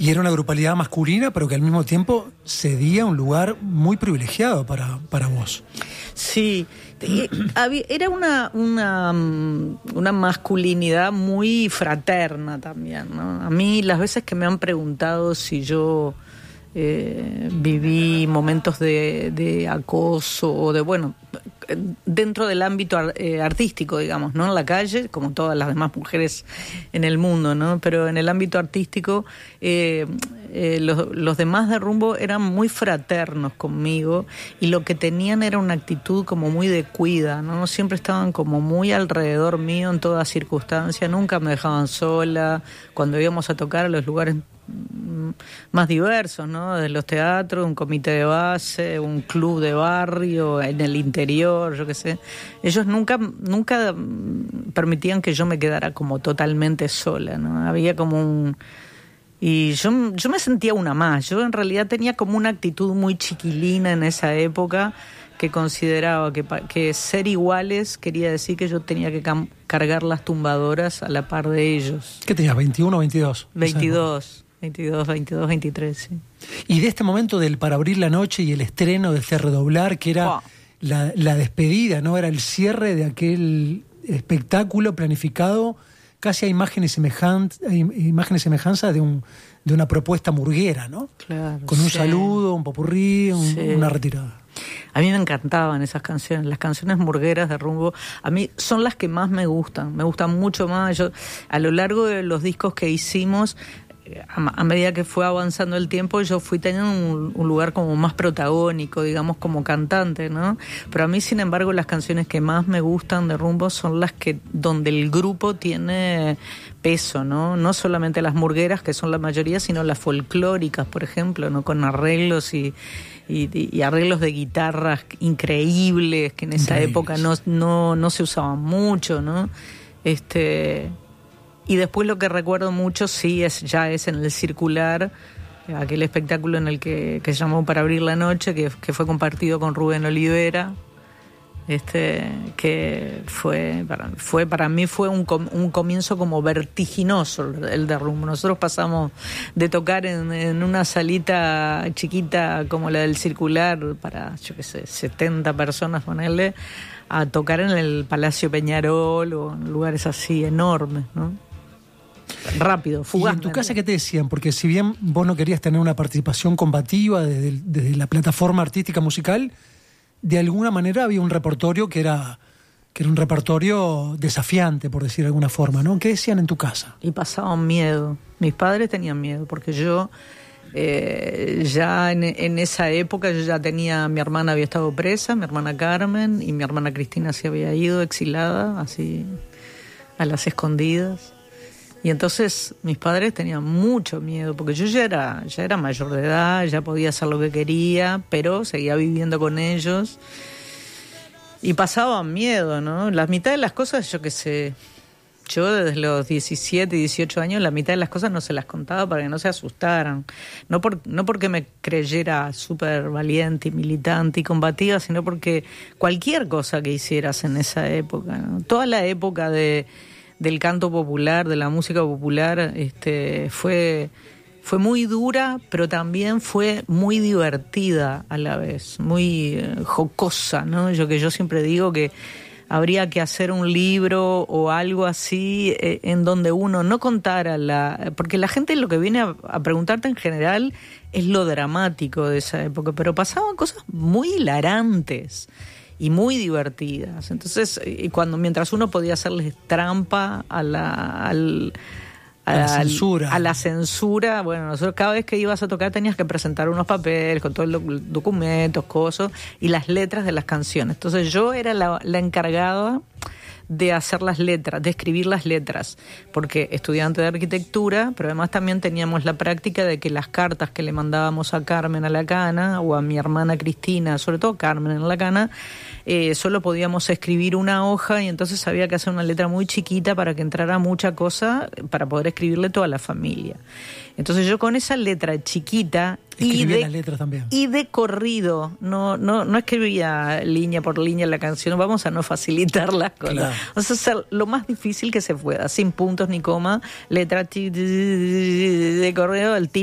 Y era una grupalidad masculina, pero que al mismo tiempo cedía un lugar muy privilegiado para vos. Sí, era una masculinidad muy fraterna también, ¿no? A mí las veces que me han preguntado si yo viví momentos de acoso o de, bueno, dentro del ámbito artístico, digamos, ¿no? En la calle, como todas las demás mujeres en el mundo, ¿no? Pero en el ámbito artístico, los demás de Rumbo eran muy fraternos conmigo y lo que tenían era una actitud como muy de cuida, ¿no? Siempre estaban como muy alrededor mío en toda circunstancia, nunca me dejaban sola. Cuando íbamos a tocar a los lugares más diversos, ¿no? De los teatros, un comité de base, un club de barrio, en el interior, yo qué sé. Ellos nunca permitían que yo me quedara como totalmente sola, ¿no? Había como y yo me sentía una más. Yo en realidad tenía como una actitud muy chiquilina en esa época, que consideraba que ser iguales quería decir que yo tenía que cargar las tumbadoras a la par de ellos. ¿Qué tenías, 21 o 22? 22, 23, sí. Y de este momento del Para abrir la noche y el estreno de este Redoblar, que era la despedida, ¿no? Era el cierre de aquel espectáculo planificado casi a imagen y semejanza de una propuesta murguera, ¿no? Claro. Con un saludo, un popurrí, una retirada. A mí me encantaban esas canciones, las canciones murgueras de Rumbo. A mí son las que más me gustan mucho más. Yo, a lo largo de los discos que hicimos, a medida que fue avanzando el tiempo, yo fui teniendo un lugar como más protagónico, digamos, como cantante, ¿no? Pero a mí, sin embargo, las canciones que más me gustan de Rumbo son las que donde el grupo tiene peso, ¿no? No solamente las murgueras, que son la mayoría, sino las folclóricas, por ejemplo, ¿no? Con arreglos y arreglos de guitarras increíbles, que en esa época no se usaban mucho, ¿no? Y después lo que recuerdo mucho ya es en el Circular, aquel espectáculo en el que se llamó Para abrir la noche, que fue compartido con Rubén Olivera, que para mí fue un comienzo como vertiginoso el de Rumbo. Nosotros pasamos de tocar en una salita chiquita como la del Circular para, yo qué sé, 70 personas, ponerle, a tocar en el Palacio Peñarol o en lugares así enormes, ¿no? Rápido, fugaz. ¿Y en tu casa qué te decían? Porque si bien vos no querías tener una participación combativa desde la plataforma artística musical, de alguna manera había un repertorio que era un repertorio desafiante, por decir de alguna forma, ¿no? ¿Qué decían en tu casa? Y pasaban miedo. Mis padres tenían miedo, porque yo ya en esa época yo ya tenía, mi hermana había estado presa, mi hermana Carmen, y mi hermana Cristina se había ido exilada, así a las escondidas. Y entonces mis padres tenían mucho miedo, porque yo ya era mayor de edad, ya podía hacer lo que quería, pero seguía viviendo con ellos. Y pasaban miedo, ¿no? La mitad de las cosas, yo qué sé, yo desde los 17, 18 años, la mitad de las cosas no se las contaba para que no se asustaran. No porque me creyera súper valiente y militante y combativa, sino porque cualquier cosa que hicieras en esa época, ¿no? Toda la época del canto popular, de la música popular, fue muy dura, pero también fue muy divertida a la vez, muy jocosa, ¿no? Yo siempre digo que habría que hacer un libro o algo así en donde uno no contara porque la gente lo que viene a preguntarte en general es lo dramático de esa época, pero pasaban cosas muy hilarantes y muy divertidas. Entonces, mientras uno podía hacerles trampa a la censura, bueno, nosotros cada vez que ibas a tocar tenías que presentar unos papeles con todos los documentos, cosas y las letras de las canciones. Entonces yo era la encargada de hacer las letras, de escribir las letras, porque estudiante de arquitectura, pero además también teníamos la práctica de que las cartas que le mandábamos a Carmen a la Cana o a mi hermana Cristina, sobre todo Carmen en la Cana, solo podíamos escribir una hoja y entonces había que hacer una letra muy chiquita para que entrara mucha cosa para poder escribirle toda la familia. Entonces yo con esa letra chiquita y de corrido, no escribía línea por línea la canción, vamos a no facilitar las cosas. Claro. Vamos a hacer lo más difícil que se pueda, sin puntos ni coma, letra de corrido, el